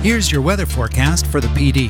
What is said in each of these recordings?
Here's your weather forecast for the PD.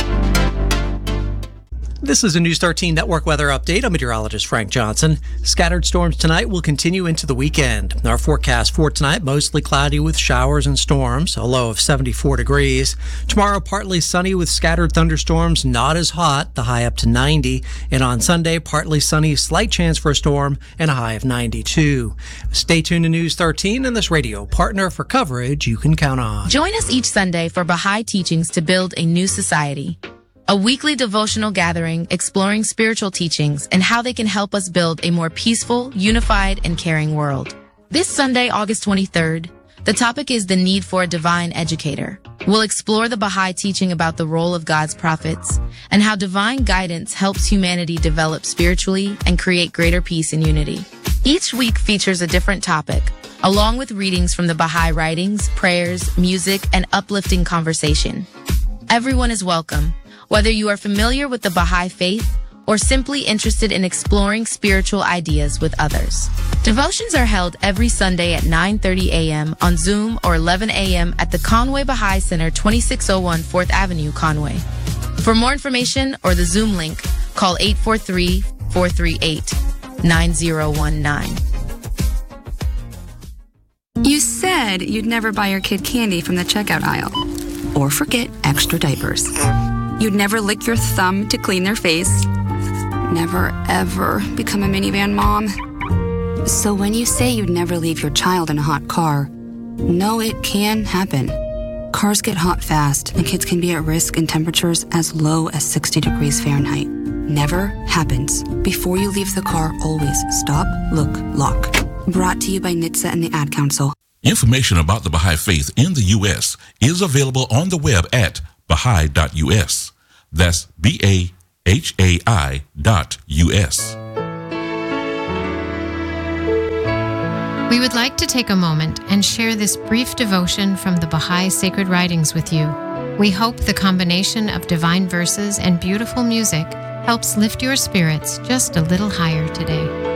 This is a News 13 Network weather update. I'm meteorologist Frank Johnson. Scattered storms tonight will continue into the weekend. Our forecast for tonight, mostly cloudy with showers and storms, a low of 74 degrees. Tomorrow, partly sunny with scattered thunderstorms, not as hot, the high up to 90. And on Sunday, partly sunny, slight chance for a storm, and a high of 92. Stay tuned to News 13 and this radio partner for coverage you can count on. Join us each Sunday for Baha'i Teachings to Build a New Society. A weekly devotional gathering exploring spiritual teachings and how they can help us build a more peaceful, unified, and caring world. This Sunday, August 23rd, the topic is the need for a divine educator. We'll explore the Baha'i teaching about the role of God's prophets and how divine guidance helps humanity develop spiritually and create greater peace and unity. Each week features a different topic, along with readings from the Baha'i writings, prayers, music, and uplifting conversation. Everyone is welcome. Whether you are familiar with the Baha'i faith or simply interested in exploring spiritual ideas with others. Devotions are held every Sunday at 9:30 a.m. on Zoom or 11 a.m. at the Conway Baha'i Center, 2601 4th Avenue, Conway. For more information or the Zoom link, call 843-438-9019. You said you'd never buy your kid candy from the checkout aisle or forget extra diapers. You'd never lick your thumb to clean their face. Never, ever become a minivan mom. So when you say you'd never leave your child in a hot car, know it can happen. Cars get hot fast, and kids can be at risk in temperatures as low as 60 degrees Fahrenheit. Never happens. Before you leave the car, always stop, look, lock. Brought to you by NHTSA and the Ad Council. Information about the Baha'i Faith in the U.S. is available on the web at Baha'i.us. That's BAHAI.us. We would like to take a moment and share this brief devotion from the Baha'i Sacred Writings with you. We hope the combination of divine verses and beautiful music helps lift your spirits just a little higher today.